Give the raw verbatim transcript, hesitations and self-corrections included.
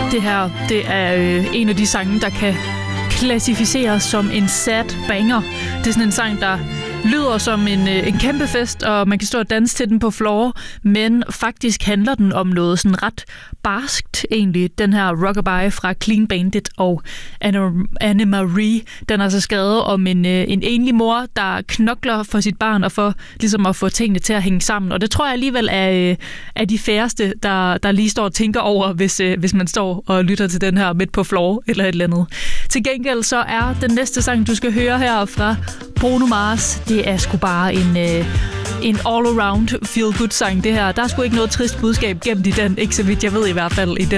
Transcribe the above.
Det her, det er øh, en af de sange, der kan klassificeres som en sad banger. Det er sådan en sang, der lyder som en, øh, en kæmpe fest, og man kan stå og danse til den på floor, men faktisk handler den om noget sådan ret barskt egentlig. Den her Rockabye fra Clean Bandit og Anne Marie, den er så skrevet om en, øh, en enlig mor, der knokler for sit barn og for ligesom at få tingene til at hænge sammen. Og det tror jeg alligevel er, øh, er de færreste, der, der lige står og tænker over, hvis, øh, hvis man står og lytter til den her midt på floor eller et eller andet. Til gengæld så er den næste sang, du skal høre her fra Bruno Mars, det er sgu bare en, øh, en all-around feel-good-sang, det her. Der er sgu ikke noget trist budskab gemt i den, ikke så vidt jeg ved i hvert fald i den.